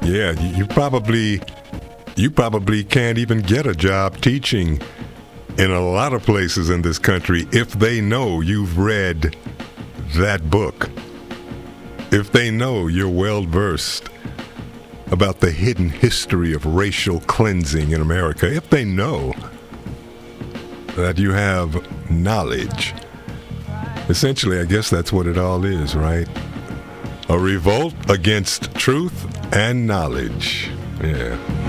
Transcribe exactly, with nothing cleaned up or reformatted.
Yeah, you, you probably you probably can't even get a job teaching in a lot of places in this country if they know you've read that book. If they know you're well versed about the hidden history of racial cleansing in America, if they know that you have knowledge. Essentially, I guess that's what it all is, right? A revolt against truth and knowledge. Yeah.